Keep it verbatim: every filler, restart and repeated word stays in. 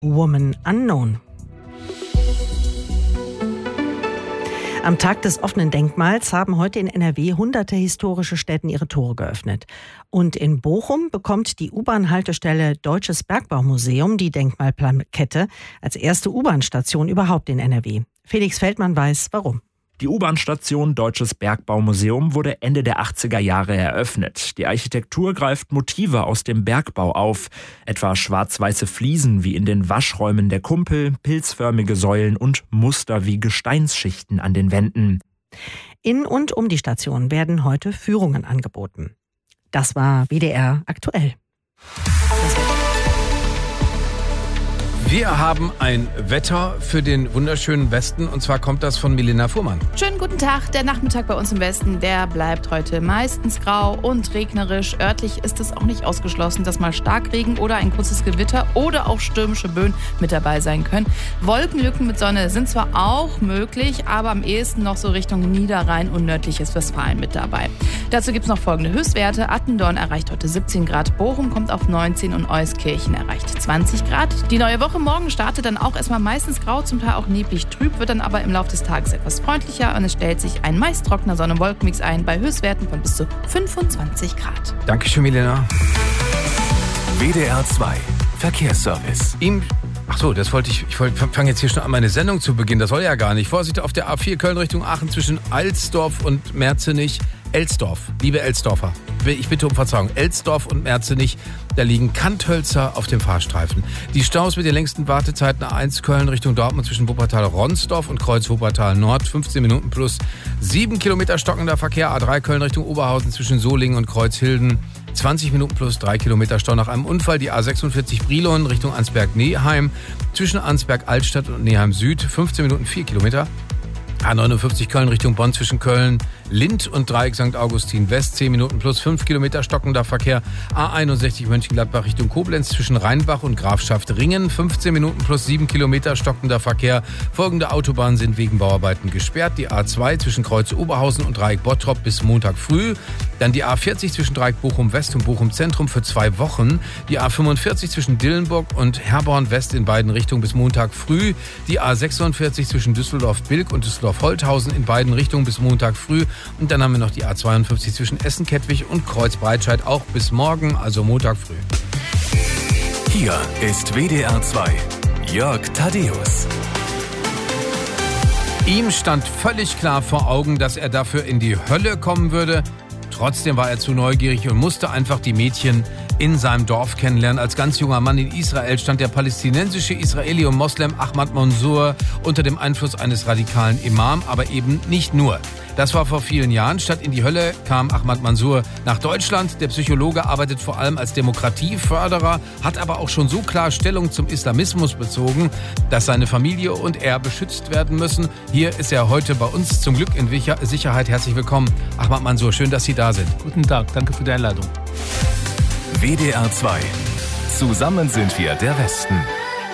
Woman Unknown. Am Tag des offenen Denkmals haben heute in N R W hunderte historische Stätten ihre Tore geöffnet. Und in Bochum bekommt die U-Bahn-Haltestelle Deutsches Bergbaumuseum die Denkmalplakette als erste U-Bahn-Station überhaupt in N R W. Felix Feldmann weiß, warum. Die U-Bahn-Station Deutsches Bergbaumuseum wurde Ende der achtziger Jahre eröffnet. Die Architektur greift Motive aus dem Bergbau auf, etwa schwarz-weiße Fliesen wie in den Waschräumen der Kumpel, pilzförmige Säulen und Muster wie Gesteinsschichten an den Wänden. In und um die Station werden heute Führungen angeboten. Das war W D R aktuell. Wir haben ein Wetter für den wunderschönen Westen und zwar kommt das von Milena Fuhrmann. Schönen guten Tag. Der Nachmittag bei uns im Westen, der bleibt heute meistens grau und regnerisch. Örtlich ist es auch nicht ausgeschlossen, dass mal Starkregen oder ein kurzes Gewitter oder auch stürmische Böen mit dabei sein können. Wolkenlücken mit Sonne sind zwar auch möglich, aber am ehesten noch so Richtung Niederrhein und nördliches Westfalen mit dabei. Dazu gibt es noch folgende Höchstwerte. Attendorn erreicht heute siebzehn Grad, Bochum kommt auf neunzehn und Euskirchen erreicht zwanzig Grad. Die neue Woche morgen startet dann auch erstmal meistens grau, zum Teil auch neblig trüb, wird dann aber im Laufe des Tages etwas freundlicher und es stellt sich ein meist trockener Sonne-Wolken-Mix ein bei Höchstwerten von bis zu fünfundzwanzig Grad. Dankeschön, Milena. W D R zwei Verkehrsservice. Ihm Ach so, das wollte ich. Ich fange jetzt hier schon an, meine Sendung zu beginnen. Das soll ja gar nicht. Vorsicht auf der A vier Köln Richtung Aachen zwischen Alsdorf und Merzenich. Elsdorf, liebe Elsdorfer, ich bitte um Verzeihung. Elsdorf und Merzenich, da liegen Kanthölzer auf dem Fahrstreifen. Die Staus mit den längsten Wartezeiten A eins Köln Richtung Dortmund zwischen Wuppertal-Ronsdorf und Kreuz Wuppertal-Nord. fünfzehn Minuten plus sieben Kilometer stockender Verkehr. A drei Köln Richtung Oberhausen zwischen Solingen und Kreuzhilden. zwanzig Minuten plus drei Kilometer Stau nach einem Unfall. Die A sechsundvierzig Brilon Richtung Ansberg-Neheim. Zwischen Ansberg-Altstadt und Neheim-Süd. fünfzehn Minuten vier Kilometer. A neunundfünfzig Köln Richtung Bonn zwischen Köln, Lind und Dreieck Sankt Augustin West, zehn Minuten plus fünf Kilometer stockender Verkehr. A einundsechzig Mönchengladbach Richtung Koblenz zwischen Rheinbach und Grafschaft Ringen, fünfzehn Minuten plus sieben Kilometer stockender Verkehr. Folgende Autobahnen sind wegen Bauarbeiten gesperrt. Die A zwei zwischen Kreuz Oberhausen und Dreieck Bottrop bis Montag früh. Dann die A vierzig zwischen Dreieck Bochum West und Bochum Zentrum für zwei Wochen. Die A fünfundvierzig zwischen Dillenburg und Herborn West in beiden Richtungen bis Montag früh. Die A sechsundvierzig zwischen Düsseldorf-Bilk und Düsseldorf-Holthausen in beiden Richtungen bis Montag früh. Und dann haben wir noch die A zweiundfünfzig zwischen Essen-Kettwig und Kreuz-Breitscheid auch bis morgen, also Montag früh. Hier ist W D R zwei. Jörg Thaddeus. Ihm stand völlig klar vor Augen, dass er dafür in die Hölle kommen würde. Trotzdem war er zu neugierig und musste einfach die Mädchen in seinem Dorf kennenlernen. Als ganz junger Mann in Israel stand der palästinensische Israeli und Moslem Ahmad Mansour unter dem Einfluss eines radikalen Imam, aber eben nicht nur. Das war vor vielen Jahren. Statt in die Hölle kam Ahmad Mansour nach Deutschland. Der Psychologe arbeitet vor allem als Demokratieförderer, hat aber auch schon so klar Stellung zum Islamismus bezogen, dass seine Familie und er beschützt werden müssen. Hier ist er heute bei uns, zum Glück in Sicherheit. Herzlich willkommen, Ahmad Mansour. Schön, dass Sie da sind. Guten Tag, danke für die Einladung. W D R zwei. Zusammen sind wir der Westen.